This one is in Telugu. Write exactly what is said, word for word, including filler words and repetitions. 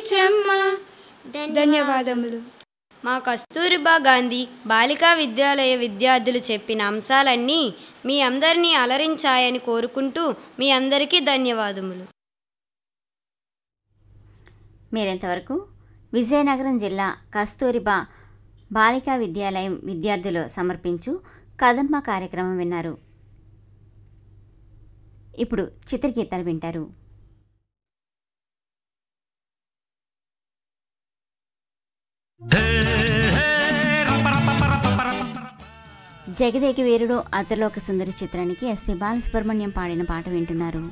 చెమ్మ. ధన్యవాదములు. మా కస్తూరిబా గాంధీ బాలికా విద్యాలయ విద్యార్థులు చెప్పిన అంశాలన్నీ మీ అందరినీ అలరించాయని కోరుకుంటూ మీ అందరికీ ధన్యవాదములు. మీరెంతవరకు విజయనగరం జిల్లా కస్తూరిబా బాలికా విద్యాలయం విద్యార్థులు సమర్పించు కదంబ కార్యక్రమం విన్నారు. ఇప్పుడు చిత్రగీతాలు వింటారు. జగదేక వీరుడు అతలోక సుందరి చిత్రానికి ఎస్పి బాలసుబ్రహ్మణ్యం పాడిన పాట వింటున్నారు.